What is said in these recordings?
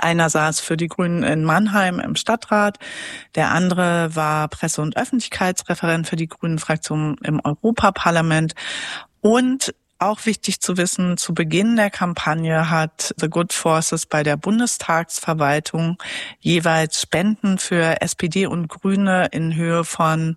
Einer saß für die Grünen in Mannheim im Stadtrat, der andere war Presse- und Öffentlichkeitsreferent für die Grünen-Fraktion im Europaparlament. Und auch wichtig zu wissen, zu Beginn der Kampagne hat The Good Forces bei der Bundestagsverwaltung jeweils Spenden für SPD und Grüne in Höhe von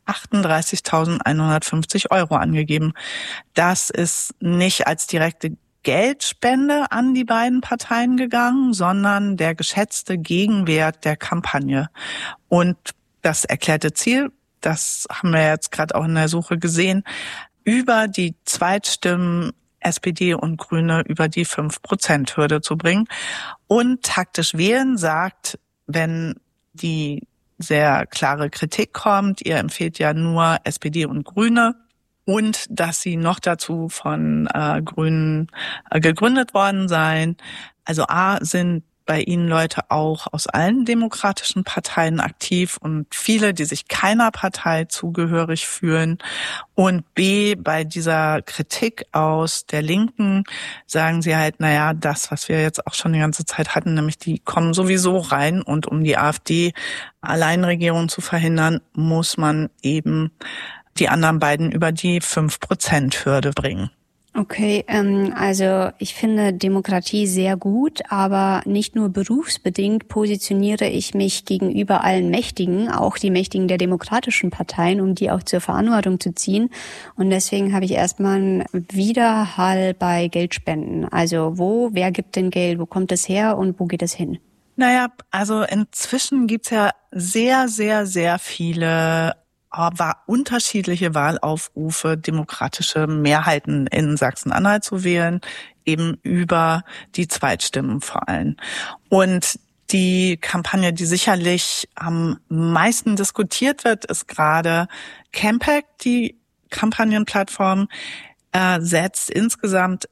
38.150 € angegeben. Das ist nicht als direkte Geldspende an die beiden Parteien gegangen, sondern der geschätzte Gegenwert der Kampagne. Und das erklärte Ziel, das haben wir jetzt gerade auch in der Suche gesehen, über die Zweitstimmen SPD und Grüne über die 5%-Hürde zu bringen. Und taktisch wählen sagt, wenn die sehr klare Kritik kommt, ihr empfehlt ja nur SPD und Grüne, und dass sie noch dazu von Grünen gegründet worden seien. Also A, sind bei ihnen Leute auch aus allen demokratischen Parteien aktiv und viele, die sich keiner Partei zugehörig fühlen. Und B, bei dieser Kritik aus der Linken sagen sie halt, naja, das, was wir jetzt auch schon die ganze Zeit hatten, nämlich die kommen sowieso rein und um die AfD-Alleinregierung zu verhindern, muss man eben die anderen beiden über die 5%-Hürde bringen. Okay, also ich finde Demokratie sehr gut, aber nicht nur berufsbedingt positioniere ich mich gegenüber allen Mächtigen, auch die Mächtigen der demokratischen Parteien, um die auch zur Verantwortung zu ziehen. Und deswegen habe ich erstmal einen Widerhall bei Geldspenden. Also wer gibt denn Geld, wo kommt es her und wo geht es hin? Naja, also inzwischen gibt's ja sehr, sehr, sehr viele unterschiedliche Wahlaufrufe, demokratische Mehrheiten in Sachsen-Anhalt zu wählen, eben über die Zweitstimmen vor allem. Und die Kampagne, die sicherlich am meisten diskutiert wird, ist gerade Campact, die Kampagnenplattform, setzt insgesamt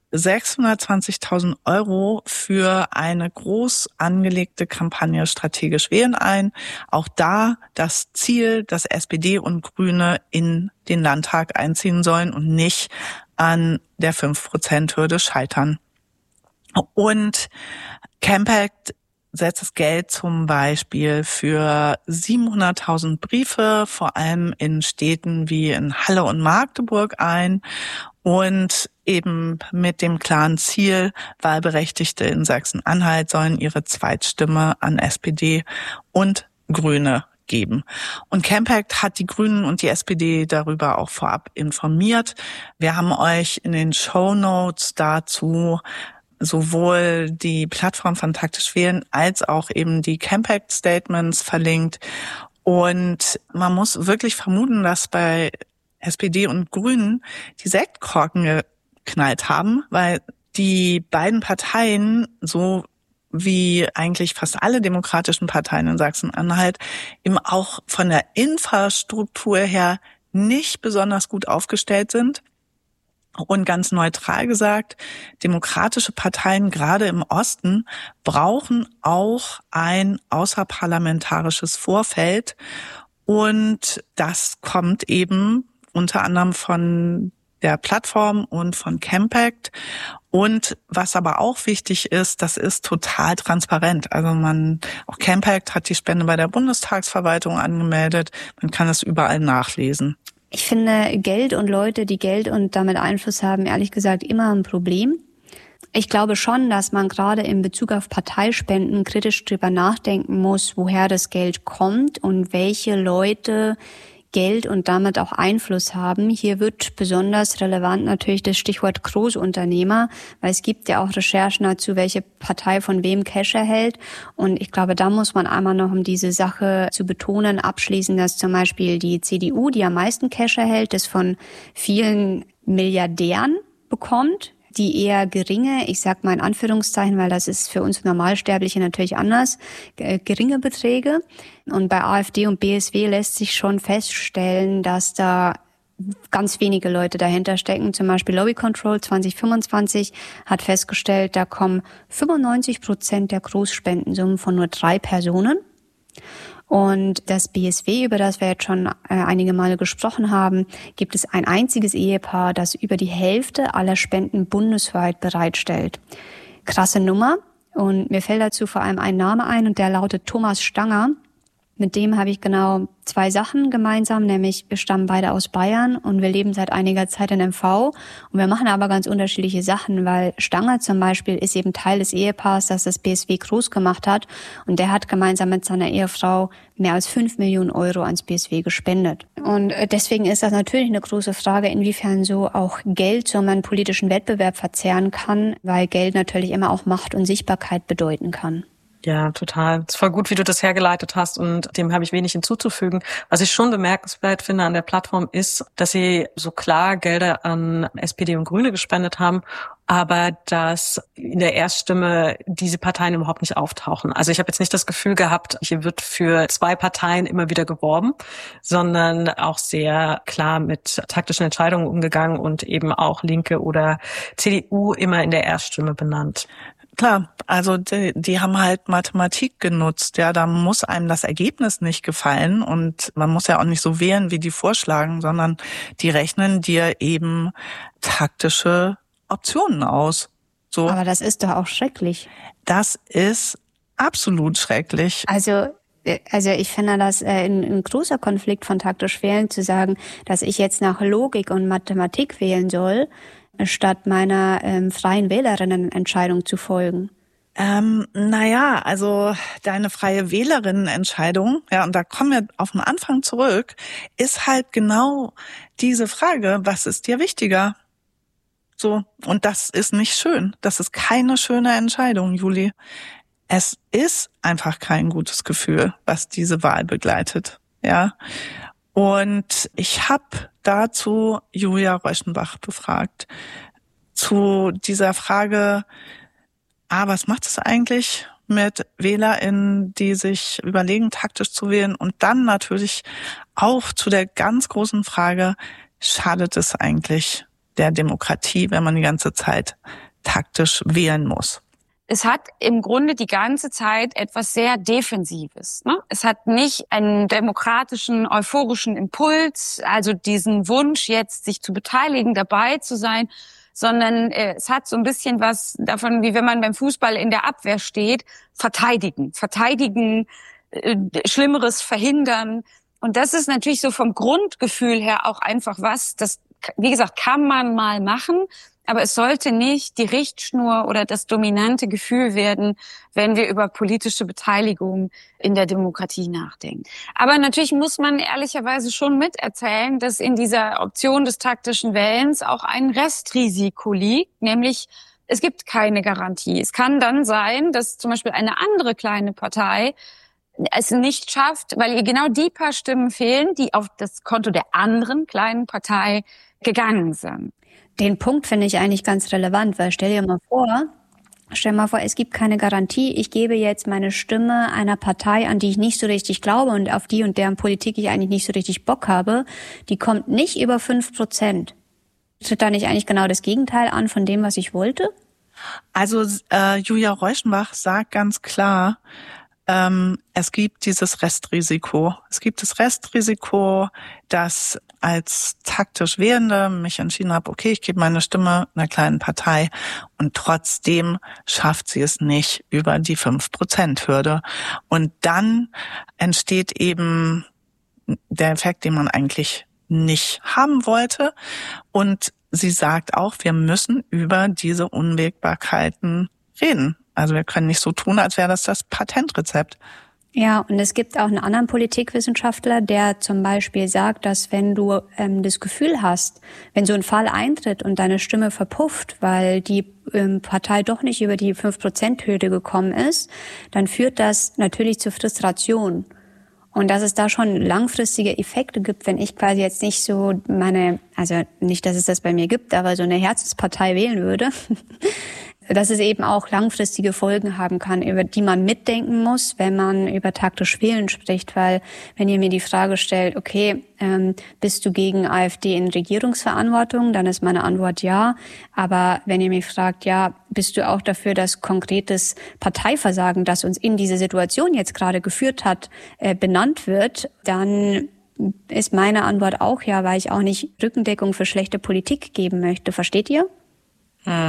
620.000 € für eine groß angelegte Kampagne strategisch wählen ein. Auch da das Ziel, dass SPD und Grüne in den Landtag einziehen sollen und nicht an der 5%-Hürde scheitern. Und Campact setzt das Geld zum Beispiel für 700.000 Briefe, vor allem in Städten wie in Halle und Magdeburg ein und eben mit dem klaren Ziel, Wahlberechtigte in Sachsen-Anhalt sollen ihre Zweitstimme an SPD und Grüne geben. Und Campact hat die Grünen und die SPD darüber auch vorab informiert. Wir haben euch in den Shownotes dazu sowohl die Plattform von Taktisch Wählen als auch eben die Campact-Statements verlinkt. Und man muss wirklich vermuten, dass bei SPD und Grünen die Sektkorken geknallt haben, weil die beiden Parteien, so wie eigentlich fast alle demokratischen Parteien in Sachsen-Anhalt, eben auch von der Infrastruktur her nicht besonders gut aufgestellt sind. Und ganz neutral gesagt, demokratische Parteien, gerade im Osten, brauchen auch ein außerparlamentarisches Vorfeld. Und das kommt eben unter anderem von der Plattform und von Campact. Und was aber auch wichtig ist, das ist total transparent. Also auch Campact hat die Spende bei der Bundestagsverwaltung angemeldet. Man kann es überall nachlesen. Ich finde Geld und Leute, die Geld und damit Einfluss haben, ehrlich gesagt immer ein Problem. Ich glaube schon, dass man gerade in Bezug auf Parteispenden kritisch drüber nachdenken muss, woher das Geld kommt und welche Leute Geld und damit auch Einfluss haben. Hier wird besonders relevant natürlich das Stichwort Großunternehmer, weil es gibt ja auch Recherchen dazu, welche Partei von wem Cash erhält. Und ich glaube, da muss man einmal noch, um diese Sache zu betonen, abschließen, dass zum Beispiel die CDU, die am meisten Cash erhält, das von vielen Milliardären bekommt, die eher geringe, ich sag mal in Anführungszeichen, weil das ist für uns Normalsterbliche natürlich anders, geringe Beträge. Und bei AfD und BSW lässt sich schon feststellen, dass da ganz wenige Leute dahinter stecken. Zum Beispiel Lobby Control 2025 hat festgestellt, da kommen 95% der Großspendensummen von nur 3 Personen. Und das BSW, über das wir jetzt schon einige Male gesprochen haben, gibt es ein einziges Ehepaar, das über die Hälfte aller Spenden bundesweit bereitstellt. Krasse Nummer. Und mir fällt dazu vor allem ein Name ein und der lautet Thomas Stanger. Mit dem habe ich genau 2 Sachen gemeinsam, nämlich wir stammen beide aus Bayern und wir leben seit einiger Zeit in MV und wir machen aber ganz unterschiedliche Sachen, weil Stanger zum Beispiel ist eben Teil des Ehepaars, das das BSW groß gemacht hat und der hat gemeinsam mit seiner Ehefrau mehr als 5 Millionen Euro ans BSW gespendet. Und deswegen ist das natürlich eine große Frage, inwiefern so auch Geld so einen politischen Wettbewerb verzehren kann, weil Geld natürlich immer auch Macht und Sichtbarkeit bedeuten kann. Ja, total. Es ist voll gut, wie du das hergeleitet hast und dem habe ich wenig hinzuzufügen. Was ich schon bemerkenswert finde an der Plattform ist, dass sie so klar Gelder an SPD und Grüne gespendet haben, aber dass in der Erststimme diese Parteien überhaupt nicht auftauchen. Also ich habe jetzt nicht das Gefühl gehabt, hier wird für 2 Parteien immer wieder geworben, sondern auch sehr klar mit taktischen Entscheidungen umgegangen und eben auch Linke oder CDU immer in der Erststimme benannt. Klar, also die haben halt Mathematik genutzt. Ja, da muss einem das Ergebnis nicht gefallen und man muss ja auch nicht so wählen, wie die vorschlagen, sondern die rechnen dir eben taktische Optionen aus. So. Aber das ist doch auch schrecklich. Das ist absolut schrecklich. Also ich finde das ein großer Konflikt von taktisch wählen, zu sagen, dass ich jetzt nach Logik und Mathematik wählen soll, statt meiner freien Wählerinnenentscheidung zu folgen. Also deine freie Wählerinnenentscheidung, ja, und da kommen wir auf den Anfang zurück, ist halt genau diese Frage, was ist dir wichtiger? So, und das ist nicht schön. Das ist keine schöne Entscheidung, Juli. Es ist einfach kein gutes Gefühl, was diese Wahl begleitet, ja. Und ich habe dazu Julia Reuschenbach befragt, zu dieser Frage, was macht es eigentlich mit WählerInnen, die sich überlegen, taktisch zu wählen? Und dann natürlich auch zu der ganz großen Frage, schadet es eigentlich der Demokratie, wenn man die ganze Zeit taktisch wählen muss? Es hat im Grunde die ganze Zeit etwas sehr Defensives, ne? Es hat nicht einen demokratischen, euphorischen Impuls, also diesen Wunsch jetzt, sich zu beteiligen, dabei zu sein, sondern es hat so ein bisschen was davon, wie wenn man beim Fußball in der Abwehr steht, verteidigen, Schlimmeres verhindern. Und das ist natürlich so vom Grundgefühl her auch einfach was, das, wie gesagt, kann man mal machen, aber es sollte nicht die Richtschnur oder das dominante Gefühl werden, wenn wir über politische Beteiligung in der Demokratie nachdenken. Aber natürlich muss man ehrlicherweise schon miterzählen, dass in dieser Option des taktischen Wählens auch ein Restrisiko liegt, nämlich es gibt keine Garantie. Es kann dann sein, dass zum Beispiel eine andere kleine Partei es nicht schafft, weil ihr genau die paar Stimmen fehlen, die auf das Konto der anderen kleinen Partei gegangen sind. Den Punkt finde ich eigentlich ganz relevant, weil stell dir mal vor, es gibt keine Garantie. Ich gebe jetzt meine Stimme einer Partei, an die ich nicht so richtig glaube und auf die und deren Politik ich eigentlich nicht so richtig Bock habe. Die kommt nicht über 5%. Tritt da nicht eigentlich genau das Gegenteil an von dem, was ich wollte? Also Julia Reuschenbach sagt ganz klar, es gibt dieses Restrisiko. Es gibt das Restrisiko, dass als taktisch Wählende mich entschieden habe, okay, ich gebe meine Stimme einer kleinen Partei und trotzdem schafft sie es nicht über die 5%-Hürde. Und dann entsteht eben der Effekt, den man eigentlich nicht haben wollte. Und sie sagt auch, wir müssen über diese Unwägbarkeiten reden. Also wir können nicht so tun, als wäre das Patentrezept. Ja, und es gibt auch einen anderen Politikwissenschaftler, der zum Beispiel sagt, dass wenn du das Gefühl hast, wenn so ein Fall eintritt und deine Stimme verpufft, weil die Partei doch nicht über die 5%-Hürde gekommen ist, dann führt das natürlich zu Frustration. Und dass es da schon langfristige Effekte gibt, wenn ich quasi jetzt nicht so also nicht, dass es das bei mir gibt, aber so eine Herzenspartei wählen würde, dass es eben auch langfristige Folgen haben kann, über die man mitdenken muss, wenn man über taktisch Wählen spricht. Weil wenn ihr mir die Frage stellt, okay, bist du gegen AfD in Regierungsverantwortung, dann ist meine Antwort ja. Aber wenn ihr mich fragt, ja, bist du auch dafür, dass konkretes Parteiversagen, das uns in diese Situation jetzt gerade geführt hat, benannt wird, dann ist meine Antwort auch ja, weil ich auch nicht Rückendeckung für schlechte Politik geben möchte. Versteht ihr?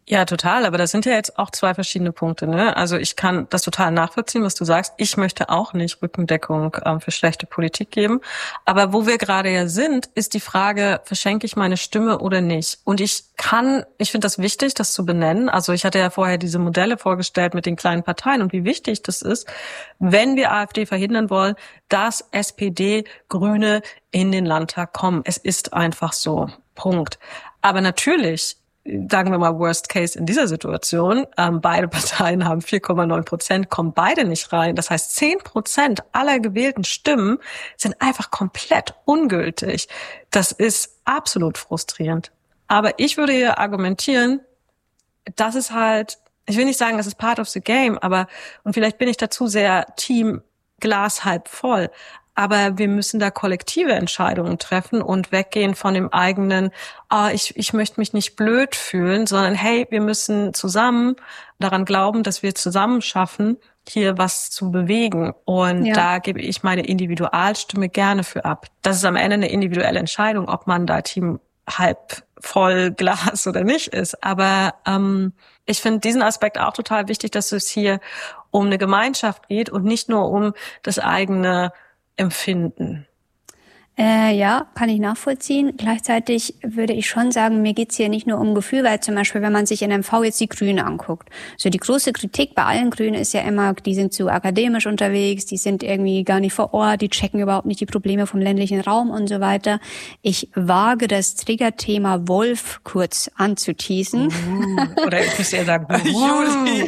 Ja, total. Aber das sind ja jetzt auch zwei verschiedene Punkte, ne? Also ich kann das total nachvollziehen, was du sagst. Ich möchte auch nicht Rückendeckung für schlechte Politik geben. Aber wo wir gerade ja sind, ist die Frage, verschenke ich meine Stimme oder nicht? Und ich finde das wichtig, das zu benennen. Also ich hatte ja vorher diese Modelle vorgestellt mit den kleinen Parteien und wie wichtig das ist, wenn wir AfD verhindern wollen, dass SPD, Grüne in den Landtag kommen. Es ist einfach so. Punkt. Aber natürlich, sagen wir mal Worst Case in dieser Situation, beide Parteien haben 4,9%, kommen beide nicht rein. Das heißt, 10% aller gewählten Stimmen sind einfach komplett ungültig. Das ist absolut frustrierend. Aber ich würde hier argumentieren, das ist halt, ich will nicht sagen, das ist part of the game, aber, und vielleicht bin ich dazu sehr Team Glas halb voll, aber wir müssen da kollektive Entscheidungen treffen und weggehen von dem eigenen, ich möchte mich nicht blöd fühlen, sondern hey, wir müssen zusammen daran glauben, dass wir zusammen schaffen, hier was zu bewegen. Und da gebe ich meine Individualstimme gerne für ab. Das ist am Ende eine individuelle Entscheidung, ob man da Team halb voll Glas oder nicht ist. Aber ich finde diesen Aspekt auch total wichtig, dass es hier um eine Gemeinschaft geht und nicht nur um das eigene Empfinden. Ja, kann ich nachvollziehen. Gleichzeitig würde ich schon sagen, mir geht's hier nicht nur um Gefühl, weil zum Beispiel, wenn man sich in MV jetzt die Grünen anguckt, so die große Kritik bei allen Grünen ist ja immer, die sind zu akademisch unterwegs, die sind irgendwie gar nicht vor Ort, die checken überhaupt nicht die Probleme vom ländlichen Raum und so weiter. Ich wage das Triggerthema Wolf kurz anzuteasen. Oder ich muss eher sagen, Juli.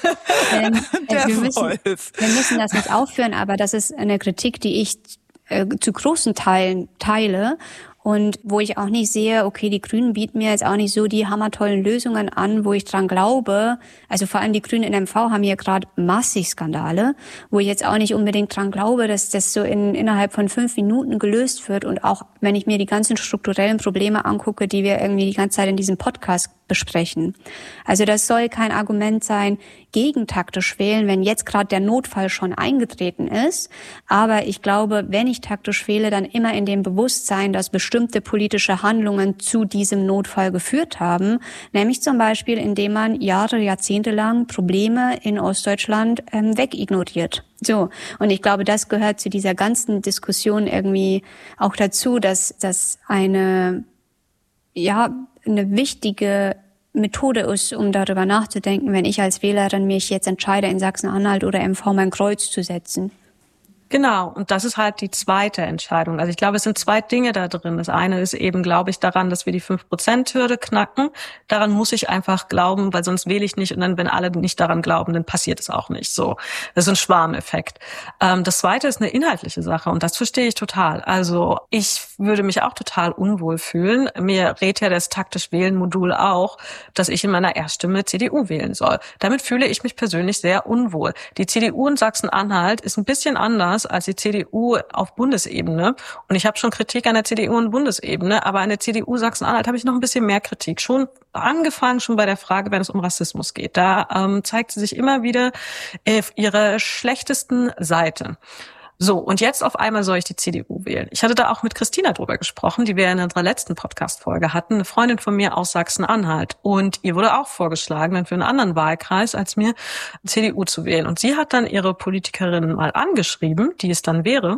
Wir müssen das nicht aufführen, aber das ist eine Kritik, die ich zu großen Teilen teile und wo ich auch nicht sehe, okay, die Grünen bieten mir jetzt auch nicht so die hammertollen Lösungen an, wo ich dran glaube. Also vor allem die Grünen in MV haben hier gerade massig Skandale, wo ich jetzt auch nicht unbedingt dran glaube, dass das so innerhalb von 5 Minuten gelöst wird. Und auch wenn ich mir die ganzen strukturellen Probleme angucke, die wir irgendwie die ganze Zeit in diesem Podcast besprechen. Also das soll kein Argument sein, gegen taktisch wählen, wenn jetzt gerade der Notfall schon eingetreten ist. Aber ich glaube, wenn ich taktisch wähle, dann immer in dem Bewusstsein, dass bestimmte politische Handlungen zu diesem Notfall geführt haben. Nämlich zum Beispiel, indem man Jahrzehnte lang Probleme in Ostdeutschland wegignoriert. So. Und ich glaube, das gehört zu dieser ganzen Diskussion irgendwie auch dazu, dass das eine wichtige Methode ist, um darüber nachzudenken, wenn ich als Wählerin mich jetzt entscheide, in Sachsen-Anhalt oder MV mein Kreuz zu setzen. Genau, und das ist halt die zweite Entscheidung. Also ich glaube, es sind zwei Dinge da drin. Das eine ist eben, glaube ich, daran, dass wir die 5%-Hürde knacken. Daran muss ich einfach glauben, weil sonst wähle ich nicht. Und dann, wenn alle nicht daran glauben, dann passiert es auch nicht. So, das ist ein Schwarmeffekt. Das zweite ist eine inhaltliche Sache und das verstehe ich total. Also ich würde mich auch total unwohl fühlen. Mir rät ja das Taktisch-Wählen-Modul auch, dass ich in meiner Erststimme CDU wählen soll. Damit fühle ich mich persönlich sehr unwohl. Die CDU in Sachsen-Anhalt ist ein bisschen anders als die CDU auf Bundesebene. Und ich habe schon Kritik an der CDU in Bundesebene, aber an der CDU Sachsen-Anhalt habe ich noch ein bisschen mehr Kritik. Schon angefangen schon bei der Frage, wenn es um Rassismus geht. Da zeigt sie sich immer wieder auf ihrer schlechtesten Seite. So, und jetzt auf einmal soll ich die CDU wählen. Ich hatte da auch mit Christina drüber gesprochen, die wir in unserer letzten Podcast-Folge hatten, eine Freundin von mir aus Sachsen-Anhalt. Und ihr wurde auch vorgeschlagen, dann für einen anderen Wahlkreis als mir, CDU zu wählen. Und sie hat dann ihre Politikerin mal angeschrieben, die es dann wäre,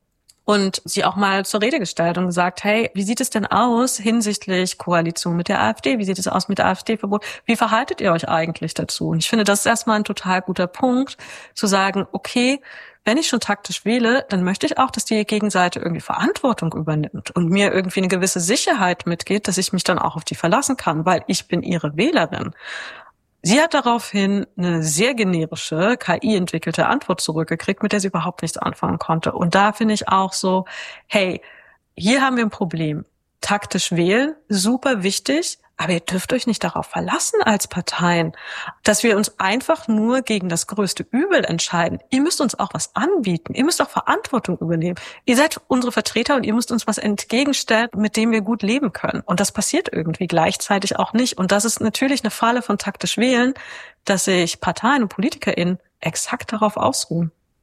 und sie auch mal zur Rede gestellt und gesagt, hey, wie sieht es denn aus hinsichtlich Koalition mit der AfD? Wie sieht es aus mit der AfD-Verbot? Wie verhaltet ihr euch eigentlich dazu? Und ich finde, das ist erstmal ein total guter Punkt, zu sagen, okay, wenn ich schon taktisch wähle, dann möchte ich auch, dass die Gegenseite irgendwie Verantwortung übernimmt und mir irgendwie eine gewisse Sicherheit mitgeht, dass ich mich dann auch auf die verlassen kann, weil ich bin ihre Wählerin. Sie hat daraufhin eine sehr generische, KI-entwickelte Antwort zurückgekriegt, mit der sie überhaupt nichts anfangen konnte. Und da finde ich auch so, hey, hier haben wir ein Problem. Taktisch wählen, super wichtig, aber ihr dürft euch nicht darauf verlassen als Parteien, dass wir uns einfach nur gegen das größte Übel entscheiden. Ihr müsst uns auch was anbieten. Ihr müsst auch Verantwortung übernehmen. Ihr seid unsere Vertreter und ihr müsst uns was entgegenstellen, mit dem wir gut leben können. Und das passiert irgendwie gleichzeitig auch nicht. Und das ist natürlich eine Falle von taktisch wählen, dass sich Parteien und PolitikerInnen exakt darauf ausruhen.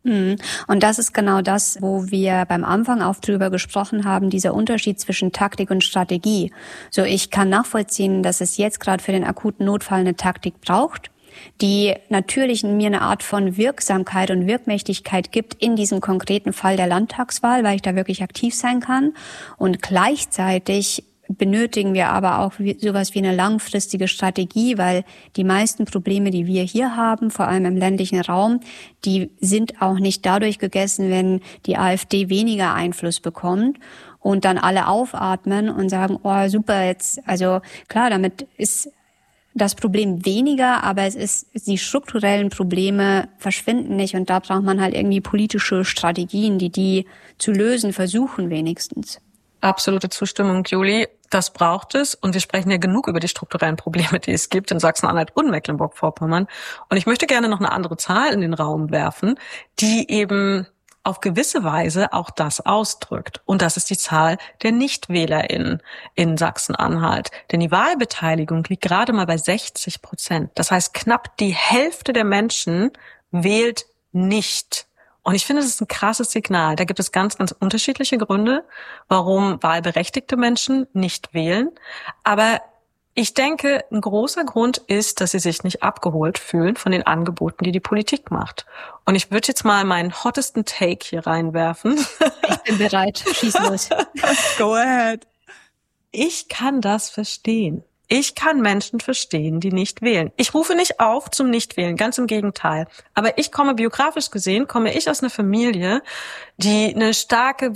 Und das ist genau das, wo wir beim Anfang auch drüber gesprochen haben, dieser Unterschied zwischen Taktik und Strategie. So, ich kann nachvollziehen, dass es jetzt gerade für den akuten Notfall eine Taktik braucht, die natürlich mir eine Art von Wirksamkeit und Wirkmächtigkeit gibt in diesem konkreten Fall der Landtagswahl, weil ich da wirklich aktiv sein kann. Und gleichzeitig benötigen wir aber auch sowas wie eine langfristige Strategie, weil die meisten Probleme, die wir hier haben, vor allem im ländlichen Raum, die sind auch nicht dadurch gegessen, wenn die AfD weniger Einfluss bekommt und dann alle aufatmen und sagen, oh super, jetzt, also klar, damit ist das Problem weniger, aber es ist, die strukturellen Probleme verschwinden nicht und da braucht man halt irgendwie politische Strategien, die zu lösen versuchen wenigstens. Absolute Zustimmung, Juli. Das braucht es. Und wir sprechen ja genug über die strukturellen Probleme, die es gibt in Sachsen-Anhalt und Mecklenburg-Vorpommern. Und ich möchte gerne noch eine andere Zahl in den Raum werfen, die eben auf gewisse Weise auch das ausdrückt. Und das ist die Zahl der NichtwählerInnen in Sachsen-Anhalt. Denn die Wahlbeteiligung liegt gerade mal bei 60%. Das heißt, knapp die Hälfte der Menschen wählt nicht. Und ich finde, das ist ein krasses Signal. Da gibt es ganz, ganz unterschiedliche Gründe, warum wahlberechtigte Menschen nicht wählen. Aber ich denke, ein großer Grund ist, dass sie sich nicht abgeholt fühlen von den Angeboten, die die Politik macht. Und ich würde jetzt mal meinen hottesten Take hier reinwerfen. Ich bin bereit. Schieß los. Go ahead. Ich kann das verstehen. Ich kann Menschen verstehen, die nicht wählen. Ich rufe nicht auf zum Nichtwählen, ganz im Gegenteil. Aber biografisch gesehen, komme ich aus einer Familie, die eine starke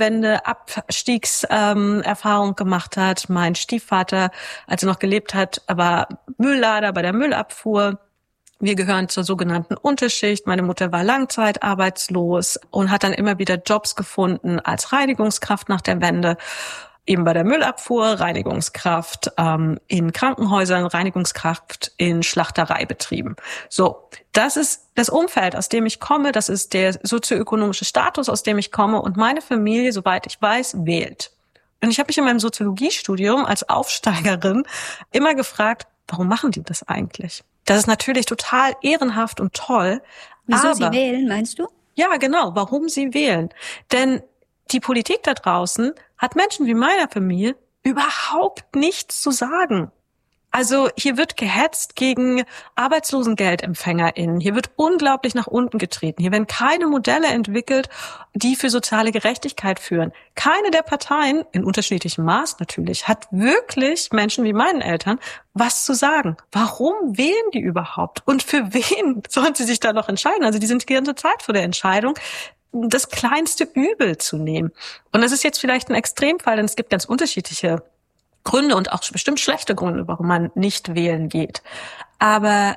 Abstiegserfahrung gemacht hat. Mein Stiefvater, als er noch gelebt hat, war Mülllader bei der Müllabfuhr. Wir gehören zur sogenannten Unterschicht. Meine Mutter war langzeitarbeitslos und hat dann immer wieder Jobs gefunden als Reinigungskraft nach der Wende. Eben bei der Müllabfuhr, Reinigungskraft in Krankenhäusern, Reinigungskraft in Schlachtereibetrieben. So, das ist das Umfeld, aus dem ich komme, das ist der sozioökonomische Status, aus dem ich komme und meine Familie, soweit ich weiß, wählt. Und ich habe mich in meinem Soziologiestudium als Aufsteigerin immer gefragt, warum machen die das eigentlich? Das ist natürlich total ehrenhaft und toll. Wieso aber, sie wählen, meinst du? Ja, genau, warum sie wählen. Denn die Politik da draußen hat Menschen wie meiner Familie überhaupt nichts zu sagen. Also hier wird gehetzt gegen ArbeitslosengeldempfängerInnen. Hier wird unglaublich nach unten getreten. Hier werden keine Modelle entwickelt, die für soziale Gerechtigkeit führen. Keine der Parteien, in unterschiedlichem Maß natürlich, hat wirklich Menschen wie meinen Eltern was zu sagen. Warum wählen die überhaupt? Und für wen sollen sie sich da noch entscheiden? Also die sind die ganze Zeit vor der Entscheidung, das kleinste Übel zu nehmen. Und das ist jetzt vielleicht ein Extremfall, denn es gibt ganz unterschiedliche Gründe und auch bestimmt schlechte Gründe, warum man nicht wählen geht. Aber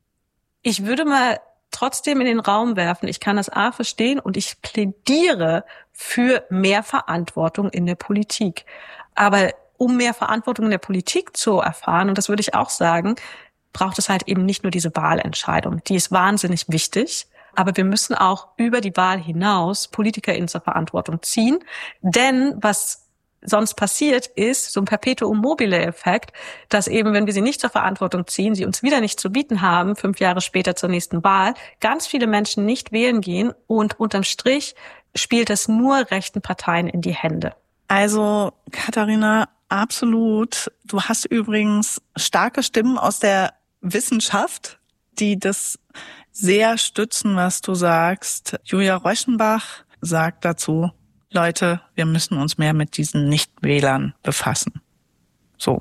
ich würde mal trotzdem in den Raum werfen, ich kann das verstehen und ich plädiere für mehr Verantwortung in der Politik. Aber um mehr Verantwortung in der Politik zu erfahren, und das würde ich auch sagen, braucht es halt eben nicht nur diese Wahlentscheidung. Die ist wahnsinnig wichtig. Aber wir müssen auch über die Wahl hinaus PolitikerInnen zur Verantwortung ziehen. Denn was sonst passiert ist, so ein Perpetuum mobile Effekt, dass eben, wenn wir sie nicht zur Verantwortung ziehen, sie uns wieder nicht zu bieten haben, 5 Jahre später zur nächsten Wahl, ganz viele Menschen nicht wählen gehen und unterm Strich spielt es nur rechten Parteien in die Hände. Also, Katharina, absolut. Du hast übrigens starke Stimmen aus der Wissenschaft, die das sehr stützen, was du sagst. Julia Reuschenbach sagt dazu, Leute, wir müssen uns mehr mit diesen Nichtwählern befassen. So.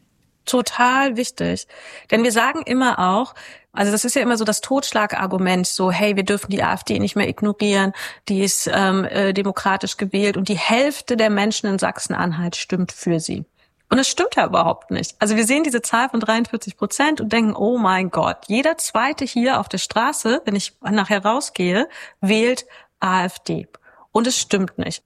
Total wichtig. Denn wir sagen immer auch, also das ist ja immer so das Totschlagargument, so hey, wir dürfen die AfD nicht mehr ignorieren, die ist demokratisch gewählt und die Hälfte der Menschen in Sachsen-Anhalt stimmt für sie. Und es stimmt ja überhaupt nicht. Also wir sehen diese Zahl von 43% und denken, oh mein Gott, jeder Zweite hier auf der Straße, wenn ich nachher rausgehe, wählt AfD. Und es stimmt nicht.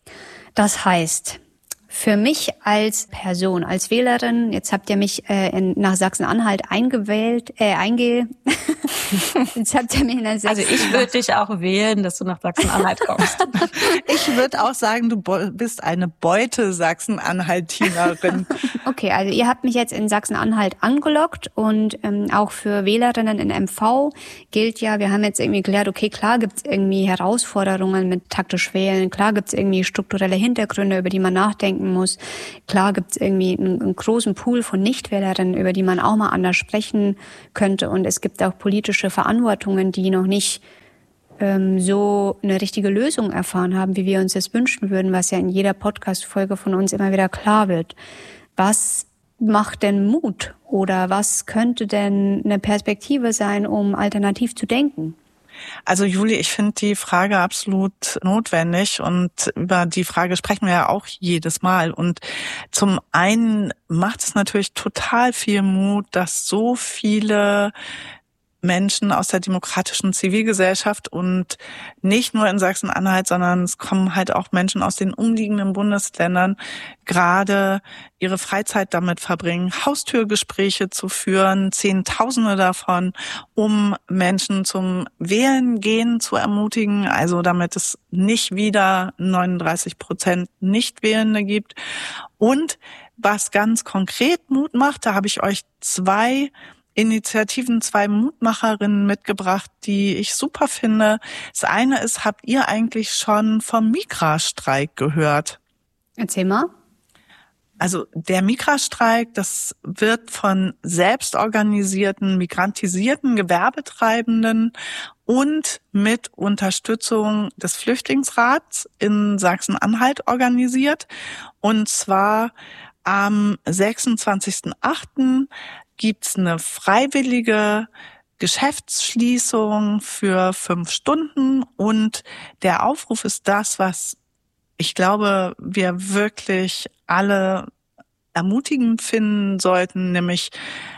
Das heißt, für mich als Person, als Wählerin, jetzt habt ihr mich nach Sachsen-Anhalt Jetzt habt ihr mich in der Also ich würde dich auch wählen, dass du nach Sachsen-Anhalt kommst. Ich würde auch sagen, du bist eine Beute Sachsen-Anhaltinerin. Okay, also ihr habt mich jetzt in Sachsen-Anhalt angelockt und auch für Wählerinnen in MV gilt ja, wir haben jetzt irgendwie geklärt, okay, klar gibt's irgendwie Herausforderungen mit taktisch wählen, klar gibt's irgendwie strukturelle Hintergründe, über die man nachdenken muss, klar gibt's irgendwie einen großen Pool von Nichtwählerinnen, über die man auch mal anders sprechen könnte, und es gibt auch politische Verantwortungen, die noch nicht so eine richtige Lösung erfahren haben, wie wir uns das wünschen würden, was ja in jeder Podcast-Folge von uns immer wieder klar wird. Was macht denn Mut oder was könnte denn eine Perspektive sein, um alternativ zu denken? Also Juli, ich finde die Frage absolut notwendig und über die Frage sprechen wir ja auch jedes Mal. Und zum einen macht es natürlich total viel Mut, dass so viele Menschen aus der demokratischen Zivilgesellschaft und nicht nur in Sachsen-Anhalt, sondern es kommen halt auch Menschen aus den umliegenden Bundesländern, gerade ihre Freizeit damit verbringen, Haustürgespräche zu führen, Zehntausende davon, um Menschen zum Wählen gehen zu ermutigen, also damit es nicht wieder 39% Nichtwählende gibt. Und was ganz konkret Mut macht, da habe ich euch zwei Mutmacherinnen mitgebracht, die ich super finde. Das eine ist, habt ihr eigentlich schon vom Migrastreik gehört? Erzähl mal. Also der Migrastreik, das wird von selbstorganisierten, migrantisierten Gewerbetreibenden und mit Unterstützung des Flüchtlingsrats in Sachsen-Anhalt organisiert. Und zwar am 26.08. gibt's eine freiwillige Geschäftsschließung für 5 Stunden und der Aufruf ist das, was ich glaube, wir wirklich alle ermutigend finden sollten, nämlich,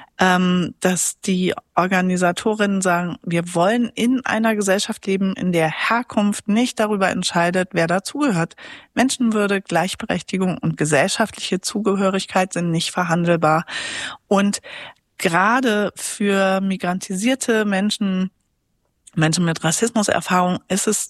dass die Organisatorinnen sagen, wir wollen in einer Gesellschaft leben, in der Herkunft nicht darüber entscheidet, wer dazugehört. Menschenwürde, Gleichberechtigung und gesellschaftliche Zugehörigkeit sind nicht verhandelbar. Und gerade für migrantisierte Menschen mit Rassismuserfahrung ist es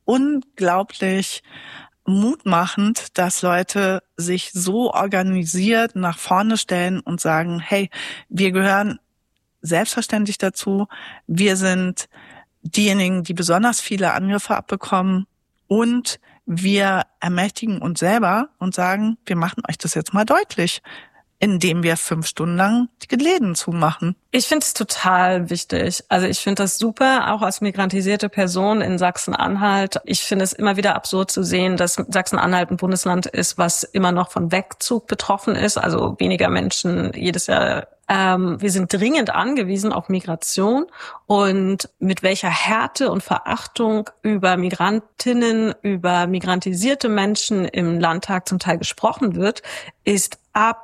unglaublich mutmachend, dass Leute sich so organisiert nach vorne stellen und sagen, hey, wir gehören selbstverständlich dazu. Wir sind diejenigen, die besonders viele Angriffe abbekommen und wir ermächtigen uns selber und sagen, wir machen euch das jetzt mal deutlich, indem wir 5 Stunden lang die Läden zumachen. Ich finde es total wichtig. Also ich finde das super, auch als migrantisierte Person in Sachsen-Anhalt. Ich finde es immer wieder absurd zu sehen, dass Sachsen-Anhalt ein Bundesland ist, was immer noch von Wegzug betroffen ist. Also weniger Menschen jedes Jahr. Wir sind dringend angewiesen auf Migration und mit welcher Härte und Verachtung über Migrantinnen, über migrantisierte Menschen im Landtag zum Teil gesprochen wird, ist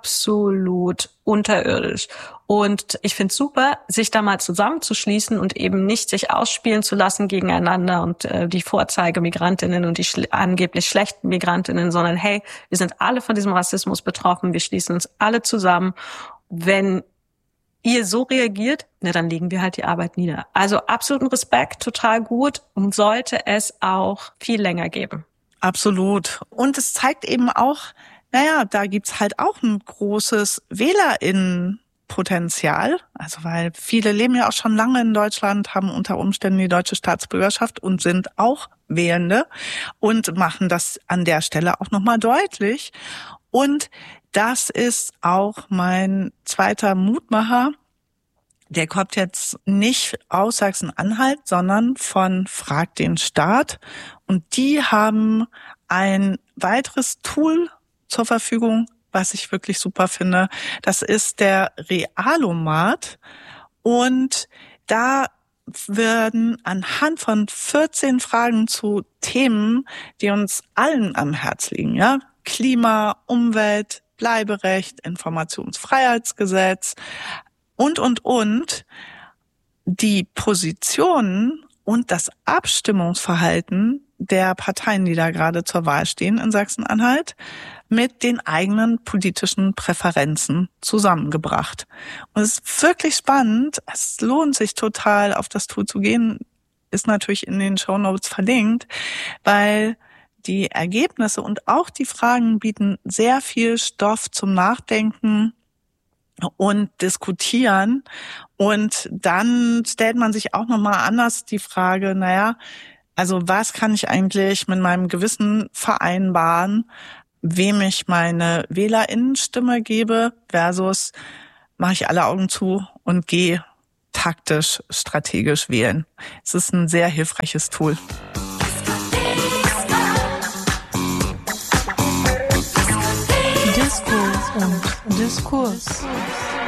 absolut unterirdisch. Und ich finde es super, sich da mal zusammenzuschließen und eben nicht sich ausspielen zu lassen gegeneinander und die Vorzeige-Migrantinnen und die angeblich schlechten Migrantinnen, sondern hey, wir sind alle von diesem Rassismus betroffen, wir schließen uns alle zusammen. Wenn ihr so reagiert, na dann legen wir halt die Arbeit nieder. Also absoluten Respekt, total gut und sollte es auch viel länger geben. Absolut. Und es zeigt eben auch, naja, da gibt's halt auch ein großes WählerInnenpotenzial. Also weil viele leben ja auch schon lange in Deutschland, haben unter Umständen die deutsche Staatsbürgerschaft und sind auch Wählende und machen das an der Stelle auch nochmal deutlich. Und das ist auch mein zweiter Mutmacher. Der kommt jetzt nicht aus Sachsen-Anhalt, sondern von Frag den Staat. Und die haben ein weiteres Tool zur Verfügung, was ich wirklich super finde. Das ist der Realomat. Und da werden anhand von 14 Fragen zu Themen, die uns allen am Herz liegen, ja, Klima, Umwelt, Bleiberecht, Informationsfreiheitsgesetz und, die Positionen und das Abstimmungsverhalten der Parteien, die da gerade zur Wahl stehen in Sachsen-Anhalt, mit den eigenen politischen Präferenzen zusammengebracht. Und es ist wirklich spannend. Es lohnt sich total, auf das Tool zu gehen. Ist natürlich in den Shownotes verlinkt, weil die Ergebnisse und auch die Fragen bieten sehr viel Stoff zum Nachdenken und Diskutieren. Und dann stellt man sich auch nochmal anders die Frage, also was kann ich eigentlich mit meinem Gewissen vereinbaren, wem ich meine WählerInnenstimme gebe versus mache ich alle Augen zu und gehe taktisch, strategisch wählen. Es ist ein sehr hilfreiches Tool. Diskurs und Diskurs.